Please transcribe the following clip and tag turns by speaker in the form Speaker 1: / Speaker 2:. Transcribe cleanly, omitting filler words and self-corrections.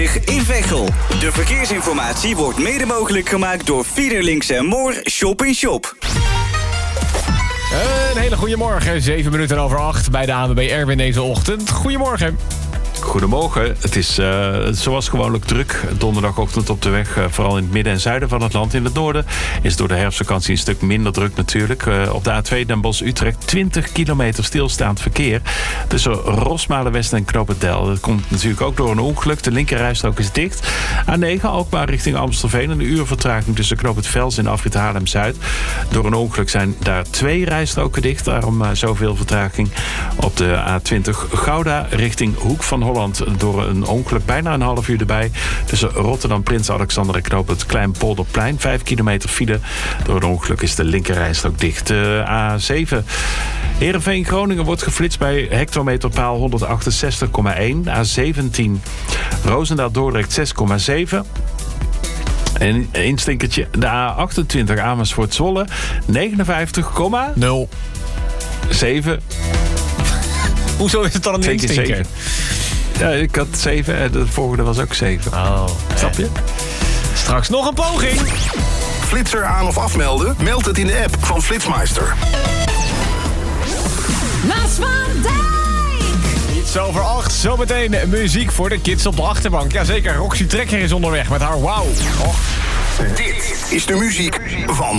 Speaker 1: In Veghel. De verkeersinformatie wordt mede mogelijk gemaakt door Fiederlinks en Moor Shop in Shop.
Speaker 2: Een hele goede morgen, 7 minuten over 8 bij de ANWB Erwin deze ochtend. Goedemorgen.
Speaker 3: Goedemorgen. Het is zoals gewoonlijk druk donderdagochtend op de weg. Vooral in het midden en zuiden van het land. In het noorden is het door de herfstvakantie een stuk minder druk natuurlijk. Op de A2 Den Bosch-Utrecht 20 kilometer stilstaand verkeer. Tussen Rosmalen-West en Knoop-het-Del. Dat komt natuurlijk ook door een ongeluk. De linkerrijstrook is dicht. A9 Alkmaar richting Amstelveen. Een uur vertraging tussen Knoop-het-Vels en afrit Haarlem-Zuid. Door een ongeluk zijn daar 2 rijstroken dicht. Daarom zoveel vertraging. Op de A20 Gouda richting Hoek van Holland. Door een ongeluk bijna een half uur erbij. Tussen Rotterdam, Prins Alexander en Knoop het Kleinpolderplein. 5 kilometer file. Door een ongeluk is de linkerrijstrook dicht. De A7 Heerenveen-Groningen wordt geflitst bij hectometerpaal 168,1. A17 Roosendaal-Dordrecht 6,7. En één stinkertje. De A28 Amersfoort-Zwolle 59,0. 7.
Speaker 2: Hoezo is het dan een instinker?
Speaker 3: Ja, ik had 7 en de volgende was ook 7.
Speaker 2: Oh,
Speaker 3: snap je?
Speaker 2: Straks nog een poging.
Speaker 4: Flitser aan of afmelden? Meld het in de app van Flitsmeister.
Speaker 5: Maas van Dijk!
Speaker 2: Iets over 8, zometeen muziek voor de kids op de achterbank. Jazeker, Roxy Trekker is onderweg met haar Wauw.
Speaker 4: Dit is de muziek van